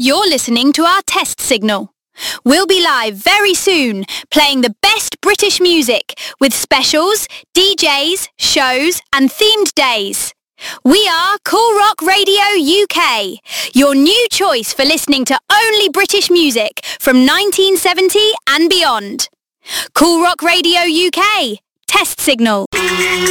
You're listening to our test signal. We'll be live very soon, playing the best British music with specials, DJs, shows and themed days. We are Cool Rock Radio UK, your new choice for listening to only British music from 1970 and beyond. Cool Rock Radio UK, test signal.